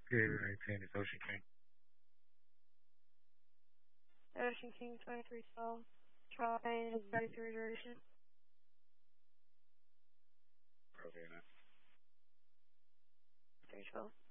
Peter 18 is Ocean King. Ocean King 2312. Try is ready for duration. Probably not. 312.